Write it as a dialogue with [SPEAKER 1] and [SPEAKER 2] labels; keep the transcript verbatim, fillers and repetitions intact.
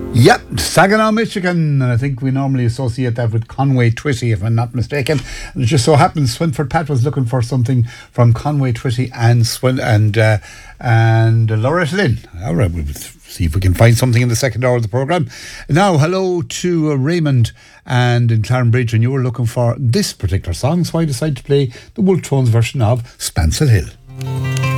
[SPEAKER 1] Yep, Saginaw, Michigan, and I think we normally associate that with Conway Twitty, if I'm not mistaken. And it just so happens Swinford Pat was looking for something from Conway Twitty and Swin and uh, and Loretta Lynn. All right, we'll see if we can find something in the second hour of the programme. Now, hello to uh, Raymond and in Clarenbridge, and you were looking for this particular song, so I decided to play the Wolf Tones version of Spancil Hill.